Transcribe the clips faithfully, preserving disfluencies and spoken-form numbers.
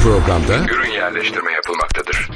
programda ürün yerleştirme yapılmaktadır.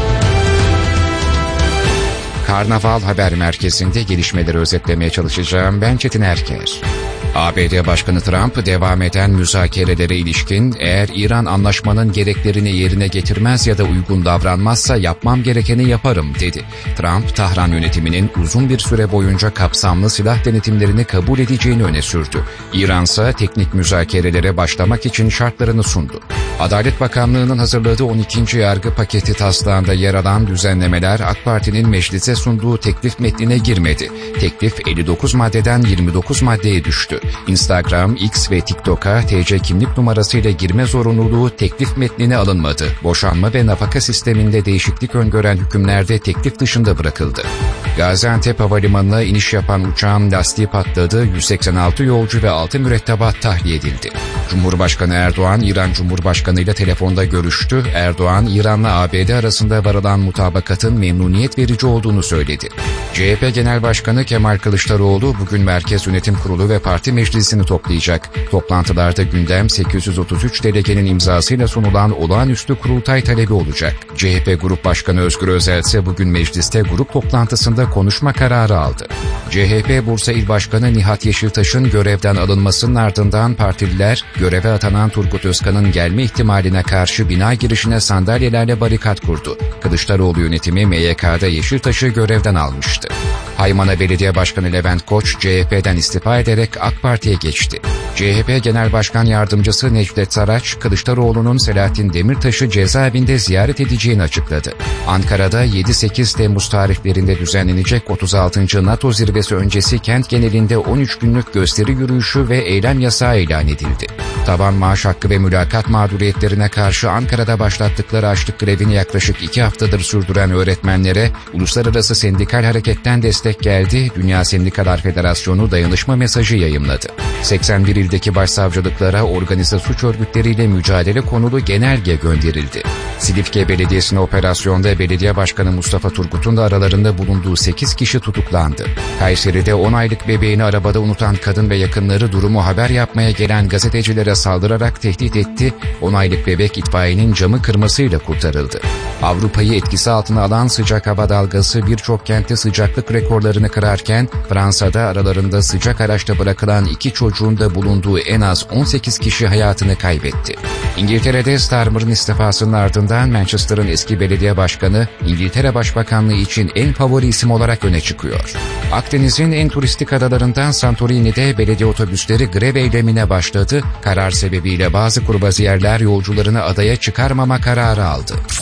Karnaval Haber Merkezi'nde gelişmeleri özetlemeye çalışacağım. Ben Çetin Erker. A B D Başkanı Trump devam eden müzakerelere ilişkin eğer İran anlaşmanın gereklerini yerine getirmez ya da uygun davranmazsa yapmam gerekeni yaparım dedi. Trump, Tahran yönetiminin uzun bir süre boyunca kapsamlı silah denetimlerini kabul edeceğini öne sürdü. İran ise teknik müzakerelere başlamak için şartlarını sundu. Adalet Bakanlığı'nın hazırladığı on ikinci yargı paketi taslağında yer alan düzenlemeler AK Parti'nin meclise sunduğu teklif metnine girmedi. Teklif elli dokuz maddeden yirmi dokuz maddeye düştü. Instagram, X ve TikTok'a T C kimlik numarasıyla girme zorunluluğu teklif metnine alınmadı. Boşanma ve nafaka sisteminde değişiklik öngören hükümlerde teklif dışında bırakıldı. Gaziantep Havalimanı'na iniş yapan uçağın lastiği patladı, yüz seksen altı yolcu ve altı mürettebat tahliye edildi. Cumhurbaşkanı Erdoğan, İran Cumhurbaşkanı ile telefonda görüştü. Erdoğan, İran'la A B D arasında varılan mutabakatın memnuniyet verici olduğunu söyledi. C H P Genel Başkanı Kemal Kılıçdaroğlu bugün Merkez Yönetim Kurulu ve Parti Meclisi'ni toplayacak. Toplantılarda gündem sekiz yüz otuz üç delegenin imzasıyla sunulan olağanüstü kurultay talebi olacak. C H P Grup Başkanı Özgür Özel ise bugün mecliste grup toplantısında konuşma kararı aldı. C H P Bursa İl Başkanı Nihat Yeşiltaş'ın görevden alınmasının ardından partililer göreve atanan Turgut Özkan'ın gelme ihtimaline karşı bina girişine sandalyelerle barikat kurdu. Kılıçdaroğlu yönetimi M Y K'da Yeşiltaş'ı görevden almıştı. Haymana Belediye Başkanı Levent Koç C H P'den istifa ederek AK Parti'ye geçti. C H P Genel Başkan Yardımcısı Necdet Saraç, Kılıçdaroğlu'nun Selahattin Demirtaş'ı cezaevinde ziyaret edeceğini açıkladı. Ankara'da yedi sekiz Temmuz tarihlerinde düzenlenecek otuz altıncı NATO zirvesi öncesi kent genelinde on üç günlük gösteri yürüyüşü ve eylem yasağı ilan edildi. Taban maaş hakkı ve mülakat mağduriyetlerine karşı Ankara'da başlattıkları açlık grevini yaklaşık iki haftadır sürdüren öğretmenlere uluslararası sendikal hareketten destek geldi. Dünya Sendikalar Federasyonu dayanışma mesajı yayımladı. seksen bir ildeki başsavcılıklara organize suç örgütleriyle mücadele konulu genelge gönderildi. Silifke Belediyesi'ne operasyonda belediye başkanı Mustafa Turgut'un da aralarında bulunduğu sekiz kişi tutuklandı. Kayseri'de on aylık bebeğini arabada unutan kadın ve yakınları durumu haber yapmaya gelen gazetecilere saldırarak tehdit etti. on aylık bebek itfaiyenin camı kırmasıyla kurtarıldı. Avrupa'yı etkisi altına alan sıcak hava dalgası birçok kentte sıcaklık rekorlarını kırarken Fransa'da aralarında sıcak araçta bırakılan iki çocuğun da bulunduğu en az on sekiz kişi hayatını kaybetti. İngiltere'de Starmer'ın istifasının ardından Manchester'ın eski belediye başkanı İngiltere Başbakanlığı için en favori isim olarak öne çıkıyor. Akdeniz'in en turistik adalarından Santorini'de belediye otobüsleri grev eylemine başladı. Karar sebebiyle bazı kurbaziyerler yolcularını adaya çıkarmama kararı aldı.